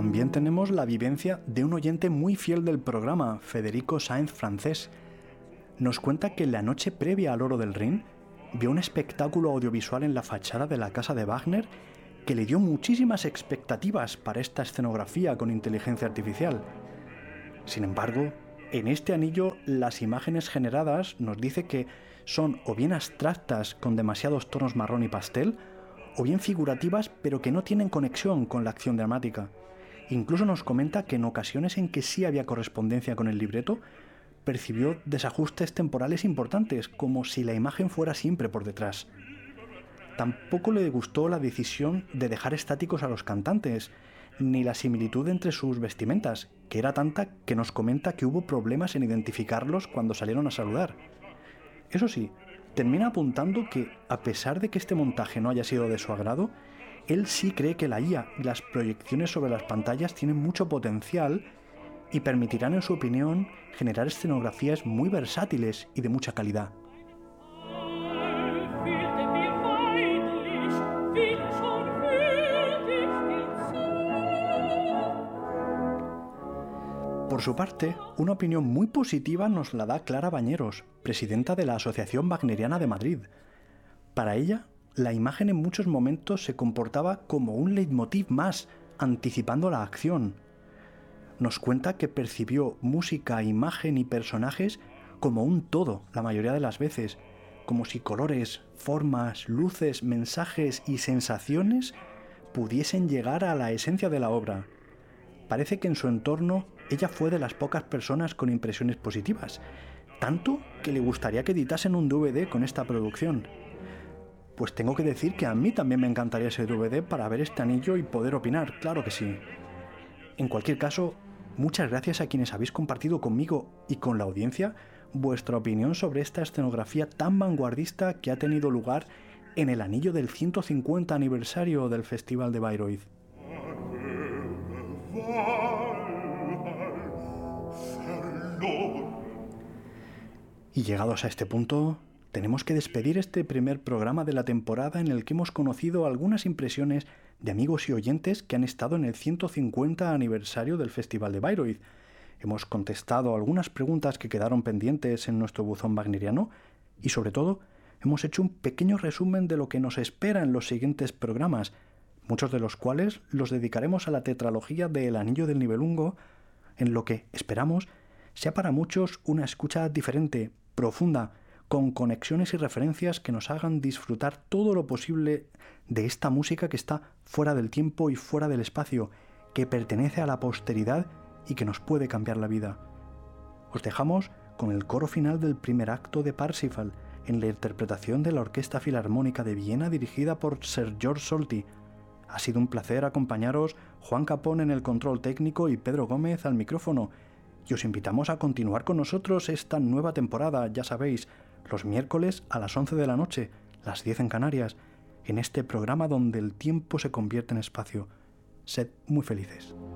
también tenemos la vivencia de un oyente muy fiel del programa, Federico Sáenz Francés. Nos cuenta que la noche previa al Oro del Rin vio un espectáculo audiovisual en la fachada de la casa de Wagner que le dio muchísimas expectativas para esta escenografía con inteligencia artificial. Sin embargo, en este anillo las imágenes generadas nos dice que son o bien abstractas con demasiados tonos marrón y pastel, o bien figurativas pero que no tienen conexión con la acción dramática. Incluso nos comenta que en ocasiones en que sí había correspondencia con el libreto, percibió desajustes temporales importantes, como si la imagen fuera siempre por detrás. Tampoco le gustó la decisión de dejar estáticos a los cantantes, ni la similitud entre sus vestimentas, que era tanta que nos comenta que hubo problemas en identificarlos cuando salieron a saludar. Eso sí, termina apuntando que, a pesar de que este montaje no haya sido de su agrado, él sí cree que la IA y las proyecciones sobre las pantallas tienen mucho potencial y permitirán, en su opinión, generar escenografías muy versátiles y de mucha calidad. Por su parte, una opinión muy positiva nos la da Clara Bañeros, presidenta de la Asociación Wagneriana de Madrid. Para ella, la imagen en muchos momentos se comportaba como un leitmotiv más, anticipando la acción. Nos cuenta que percibió música, imagen y personajes como un todo la mayoría de las veces, como si colores, formas, luces, mensajes y sensaciones pudiesen llegar a la esencia de la obra. Parece que en su entorno ella fue de las pocas personas con impresiones positivas, tanto que le gustaría que editasen un DVD con esta producción. Pues tengo que decir que a mí también me encantaría ese DVD para ver este anillo y poder opinar, claro que sí. En cualquier caso, muchas gracias a quienes habéis compartido conmigo y con la audiencia vuestra opinión sobre esta escenografía tan vanguardista que ha tenido lugar en el anillo del 150 aniversario del Festival de Bayreuth. Y llegados a este punto, tenemos que despedir este primer programa de la temporada en el que hemos conocido algunas impresiones de amigos y oyentes que han estado en el 150 aniversario del Festival de Bayreuth. Hemos contestado algunas preguntas que quedaron pendientes en nuestro buzón wagneriano y, sobre todo, hemos hecho un pequeño resumen de lo que nos espera en los siguientes programas, muchos de los cuales los dedicaremos a la tetralogía de El Anillo del Nibelungo, en lo que, esperamos, sea para muchos una escucha diferente, profunda, con conexiones y referencias que nos hagan disfrutar todo lo posible de esta música que está fuera del tiempo y fuera del espacio, que pertenece a la posteridad y que nos puede cambiar la vida. Os dejamos con el coro final del primer acto de Parsifal, en la interpretación de la Orquesta Filarmónica de Viena dirigida por Sir George Solti. Ha sido un placer acompañaros, Juan Capón en el control técnico y Pedro Gómez al micrófono, y os invitamos a continuar con nosotros esta nueva temporada, ya sabéis, los miércoles a las 11 de la noche, las 10 en Canarias, en este programa donde el tiempo se convierte en espacio. Sed muy felices.